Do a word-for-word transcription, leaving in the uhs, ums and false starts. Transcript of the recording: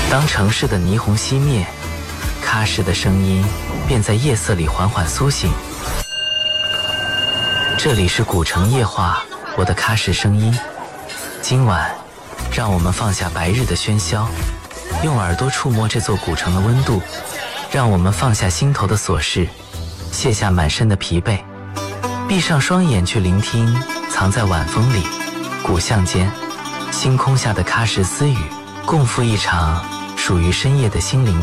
当城市的霓虹熄灭，喀什的声音便在夜色里缓缓苏醒。这里是古城夜话，我的喀什声音。今晚，让我们放下白日的喧嚣，用耳朵触摸这座古城的温度，让我们放下心头的琐事，卸下满身的疲惫，闭上双眼去聆听藏在晚风里、古巷间、星空下的喀什私语，共赴一场属于深夜的心灵